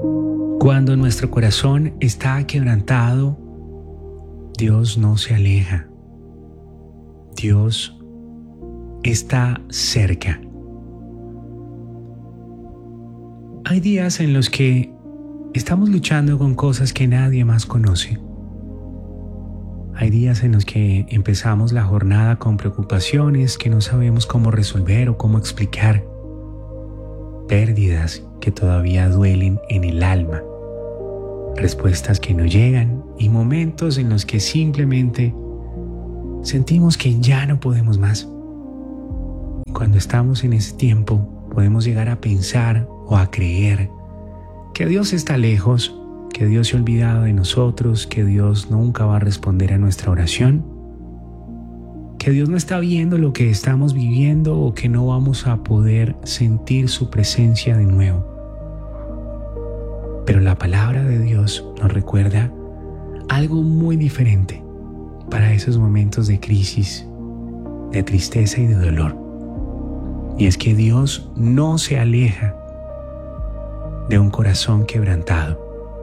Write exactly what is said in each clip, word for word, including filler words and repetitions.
Cuando nuestro corazón está quebrantado, Dios no se aleja. Dios está cerca. Hay días en los que estamos luchando con cosas que nadie más conoce. Hay días en los que empezamos la jornada con preocupaciones que no sabemos cómo resolver o cómo explicar. Pérdidas que todavía duelen en el alma. Respuestas que no llegan y momentos en los que simplemente sentimos que ya no podemos más. Y cuando estamos en ese tiempo, podemos llegar a pensar o a creer que Dios está lejos, que Dios se ha olvidado de nosotros, que Dios nunca va a responder a nuestra oración, que Dios no está viendo lo que estamos viviendo o que no vamos a poder sentir su presencia de nuevo. Pero la palabra de Dios nos recuerda algo muy diferente para esos momentos de crisis, de tristeza y de dolor. Y es que Dios no se aleja de un corazón quebrantado.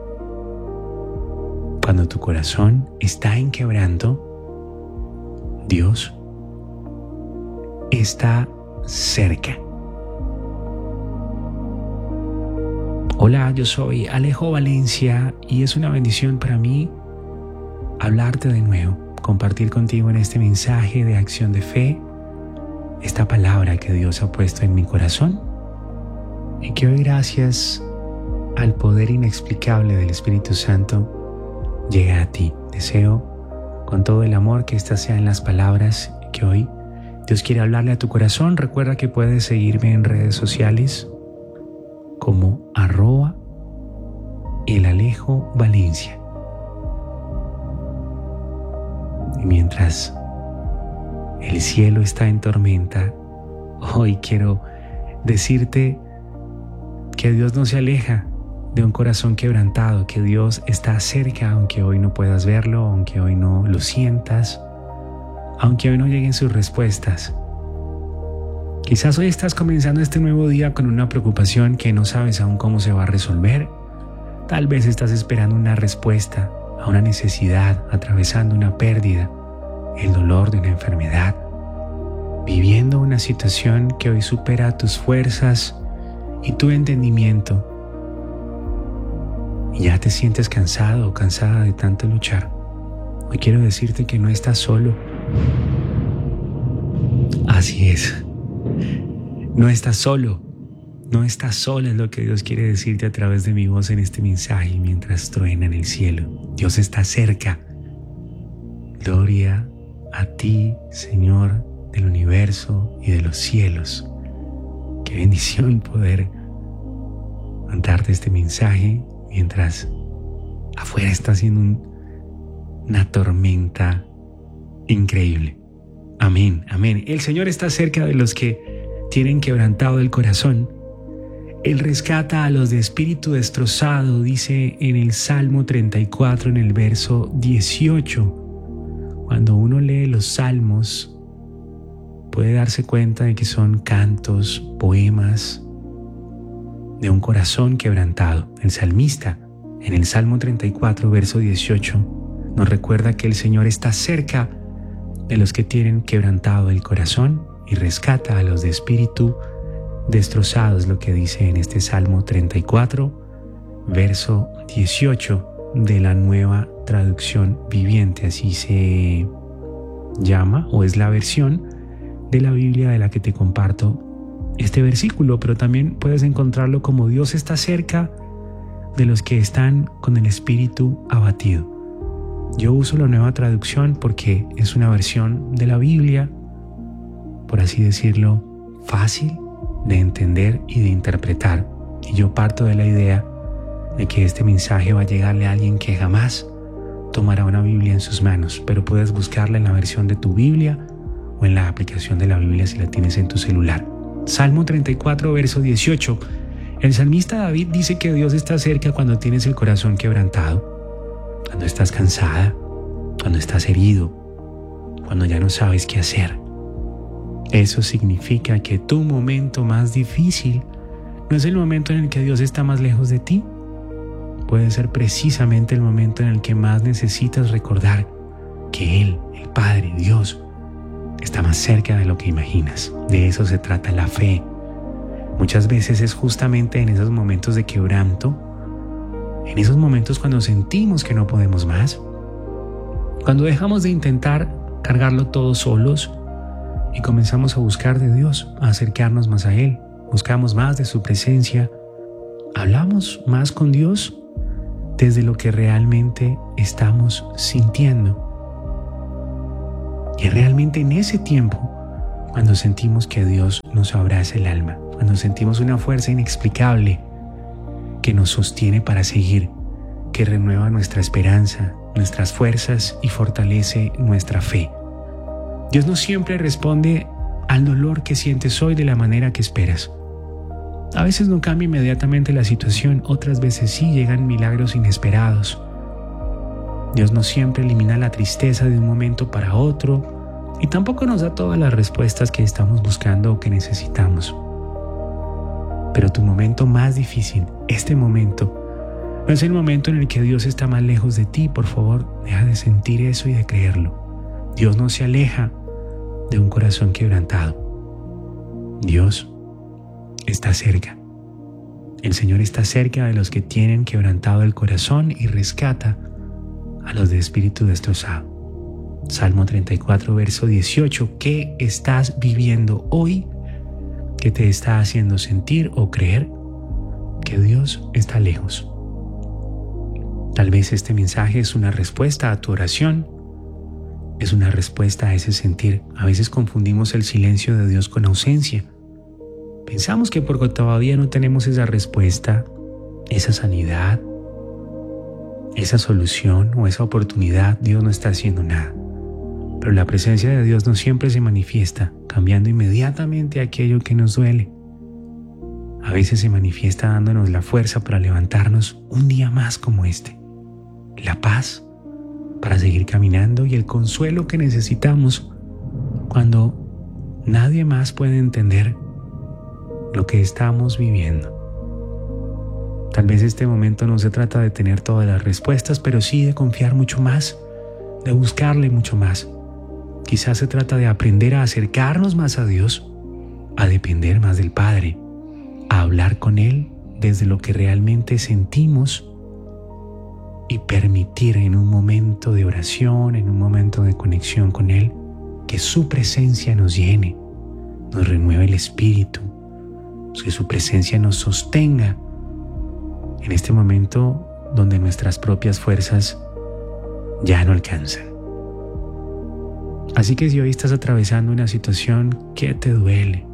Cuando tu corazón está en quebranto, Dios está cerca. Hola, yo soy Alejo Valencia y es una bendición para mí hablarte de nuevo, compartir contigo en este mensaje de acción de fe, esta palabra que Dios ha puesto en mi corazón y que hoy, gracias al poder inexplicable del Espíritu Santo, llega a ti. Deseo con todo el amor que estas sean las palabras que hoy Dios quiere hablarle a tu corazón. Recuerda que puedes seguirme en redes sociales como arroba el Alejo Valencia. Y mientras el cielo está en tormenta, hoy quiero decirte que Dios no se aleja de un corazón quebrantado, que Dios está cerca, aunque hoy no puedas verlo, aunque hoy no lo sientas, aunque hoy no lleguen sus respuestas. Quizás hoy estás comenzando este nuevo día con una preocupación que no sabes aún cómo se va a resolver. Tal vez estás esperando una respuesta a una necesidad, atravesando una pérdida, el dolor de una enfermedad, viviendo una situación que hoy supera tus fuerzas y tu entendimiento. Y ya te sientes cansado o cansada de tanto luchar. Hoy quiero decirte que no estás solo. Así es. No estás solo. No estás sola, es lo que Dios quiere decirte a través de mi voz en este mensaje mientras truena en el cielo. Dios está cerca. Gloria a ti, Señor del universo y de los cielos. Qué bendición poder contarte este mensaje mientras afuera está haciendo un, una tormenta increíble. Amén, amén. El Señor está cerca de los que tienen quebrantado el corazón. Él rescata a los de espíritu destrozado, dice en el Salmo treinta y cuatro, en el verso dieciocho. Cuando uno lee los salmos, puede darse cuenta de que son cantos, poemas de un corazón quebrantado. El salmista, en el Salmo treinta y cuatro, verso dieciocho, nos recuerda que el Señor está cerca de los que tienen quebrantado el corazón y rescata a los de espíritu destrozado, es lo que dice en este Salmo treinta y cuatro, verso dieciocho de la Nueva Traducción Viviente. Así se llama, o es la versión de la Biblia de la que te comparto este versículo, pero también puedes encontrarlo como Dios está cerca de los que están con el espíritu abatido. Yo uso la Nueva Traducción porque es una versión de la Biblia, por así decirlo, fácil de entender y de interpretar. Y yo parto de la idea de que este mensaje va a llegarle a alguien que jamás tomará una Biblia en sus manos, pero puedes buscarla en la versión de tu Biblia o en la aplicación de la Biblia si la tienes en tu celular. Salmo treinta y cuatro, verso dieciocho. El salmista David dice que Dios está cerca cuando tienes el corazón quebrantado, cuando estás cansada, cuando estás herido, cuando ya no sabes qué hacer. Eso significa que tu momento más difícil no es el momento en el que Dios está más lejos de ti, puede ser precisamente el momento en el que más necesitas recordar que Él, el Padre, Dios, está más cerca de lo que imaginas. De eso se trata la fe. Muchas veces es justamente en esos momentos de quebranto, en esos momentos cuando sentimos que no podemos más, cuando dejamos de intentar cargarlo todo solos y comenzamos a buscar de Dios, a acercarnos más a Él, buscamos más de su presencia, hablamos más con Dios desde lo que realmente estamos sintiendo. Y realmente en ese tiempo, cuando sentimos que Dios nos abraza el alma, cuando sentimos una fuerza inexplicable que nos sostiene para seguir, que renueva nuestra esperanza, nuestras fuerzas y fortalece nuestra fe. Dios no siempre responde al dolor que sientes hoy de la manera que esperas. A veces no cambia inmediatamente la situación, otras veces sí llegan milagros inesperados. Dios no siempre elimina la tristeza de un momento para otro y tampoco nos da todas las respuestas que estamos buscando o que necesitamos. Pero tu momento más difícil, este momento, no es el momento en el que Dios está más lejos de ti. Por favor, deja de sentir eso y de creerlo. Dios no se aleja de un corazón quebrantado. Dios está cerca. El Señor está cerca de los que tienen quebrantado el corazón y rescata a los de espíritu destrozado. Salmo treinta y cuatro, verso dieciocho. ¿Qué estás viviendo hoy que te está haciendo sentir o creer que Dios está lejos? Tal vez este mensaje es una respuesta a tu oración, es una respuesta a ese sentir. A veces confundimos el silencio de Dios con ausencia. Pensamos que porque todavía no tenemos esa respuesta, esa sanidad, esa solución o esa oportunidad, Dios no está haciendo nada. Pero la presencia de Dios no siempre se manifiesta, cambiando inmediatamente aquello que nos duele. A veces se manifiesta dándonos la fuerza para levantarnos un día más como este, la paz para seguir caminando y el consuelo que necesitamos cuando nadie más puede entender lo que estamos viviendo. Tal vez este momento no se trata de tener todas las respuestas, pero sí de confiar mucho más, de buscarle mucho más. Quizás se trata de aprender a acercarnos más a Dios, a depender más del Padre, a hablar con Él desde lo que realmente sentimos y permitir en un momento de oración, en un momento de conexión con Él, que su presencia nos llene, nos renueve el espíritu, que su presencia nos sostenga en este momento donde nuestras propias fuerzas ya no alcanzan. Así que si hoy estás atravesando una situación que te duele,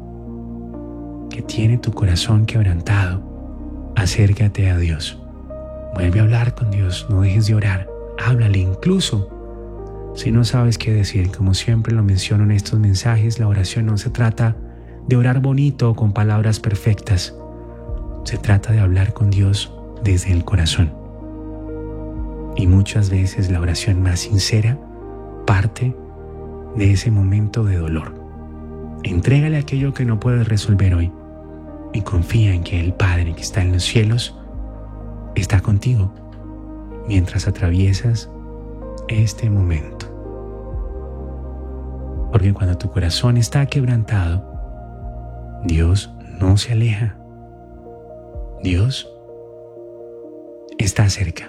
que tiene tu corazón quebrantado, acércate a Dios. Vuelve a hablar con Dios, no dejes de orar, háblale. Incluso si no sabes qué decir, como siempre lo menciono en estos mensajes, la oración no se trata de orar bonito o con palabras perfectas. Se trata de hablar con Dios desde el corazón. Y muchas veces la oración más sincera parte de ese momento de dolor. Entrégale aquello que no puedes resolver hoy y confía en que el Padre que está en los cielos está contigo mientras atraviesas este momento. Porque cuando tu corazón está quebrantado, Dios no se aleja. Dios está cerca.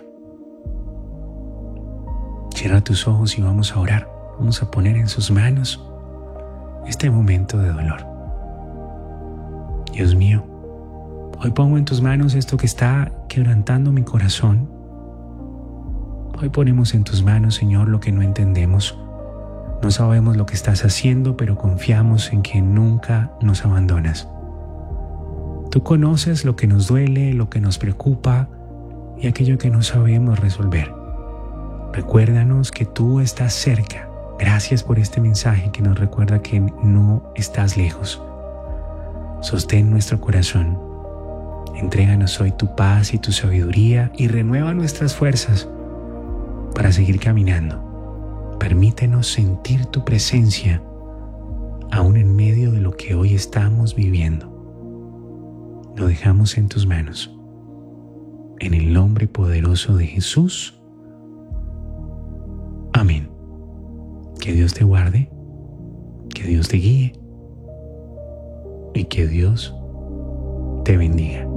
Cierra tus ojos y vamos a orar. Vamos a poner en sus manos este momento de dolor. Dios mío, hoy pongo en tus manos esto que está quebrantando mi corazón. Hoy ponemos en tus manos, Señor, lo que no entendemos. No sabemos lo que estás haciendo, pero confiamos en que nunca nos abandonas. Tú conoces lo que nos duele, lo que nos preocupa y aquello que no sabemos resolver. Recuérdanos que tú estás cerca. Gracias por este mensaje que nos recuerda que no estás lejos. Sostén nuestro corazón. Entréganos hoy tu paz y tu sabiduría y renueva nuestras fuerzas para seguir caminando. Permítenos sentir tu presencia aún en medio de lo que hoy estamos viviendo. Lo dejamos en tus manos. en el nombre poderoso de Jesús. Amén. Que Dios te guarde, que Dios te guíe y que Dios te bendiga.